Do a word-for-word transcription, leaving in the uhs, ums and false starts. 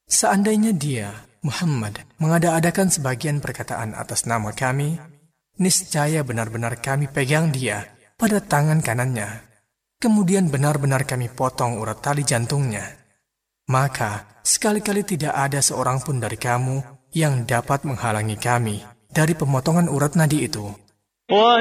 Seandainya dia, Muhammad, mengada-adakan sebagian perkataan atas nama kami, niscaya benar-benar kami pegang dia pada tangan kanannya. Kemudian benar-benar kami potong urat tali jantungnya. Maka sekali-kali tidak ada seorang pun dari kamu yang dapat menghalangi kami dari pemotongan urat nadi itu.